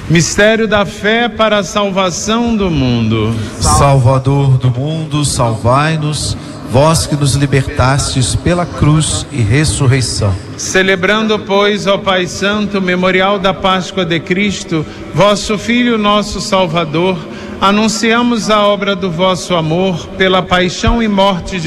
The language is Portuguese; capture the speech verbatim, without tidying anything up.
Mistério da fé para a salvação do mundo. Salvador do mundo, salvai-nos, vós que nos libertastes pela cruz e ressurreição. Celebrando, pois, ó Pai Santo, o memorial da Páscoa de Cristo, vosso Filho, nosso Salvador, anunciamos a obra do vosso amor pela paixão e morte de